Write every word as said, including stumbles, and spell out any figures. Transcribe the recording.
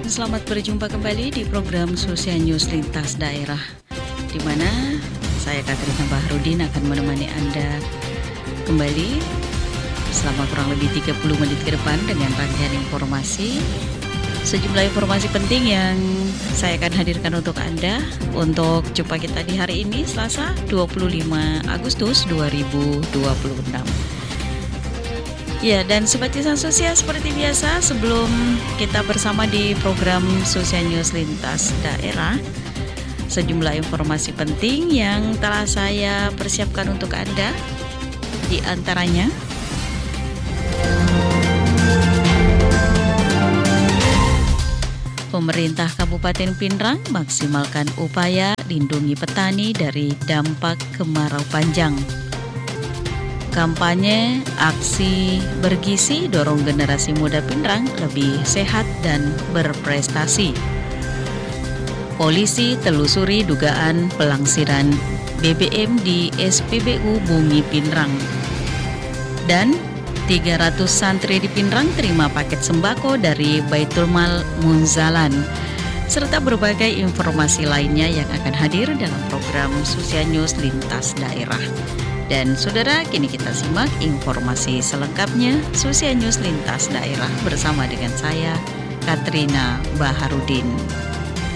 selamat berjumpa kembali di program Sosial News Lintas Daerah, di mana saya Katrina Baharudin akan menemani Anda kembali selama kurang lebih tiga puluh menit ke depan dengan rangkaian informasi. Sejumlah informasi penting yang saya akan hadirkan untuk Anda untuk jumpa kita di hari ini, Selasa dua puluh lima Agustus dua ribu dua puluh enam. Ya, dan Sobat Insan Sosial, seperti biasa sebelum kita bersama di program Sosial News Lintas Daerah, sejumlah informasi penting yang telah saya persiapkan untuk Anda. Di antaranya, pemerintah Kabupaten Pinrang maksimalkan upaya lindungi petani dari dampak kemarau panjang. Kampanye aksi bergizi dorong generasi muda Pinrang lebih sehat dan berprestasi. Polisi telusuri dugaan pelangsiran B B M di S P B U Bungi Pinrang. Dan tiga ratus santri di Pinrang terima paket sembako dari Baitul Mal Munzalan, serta berbagai informasi lainnya yang akan hadir dalam program Sosial News Lintas Daerah. Dan saudara, kini kita simak informasi selengkapnya Sosial News Lintas Daerah bersama dengan saya, Katrina Baharudin.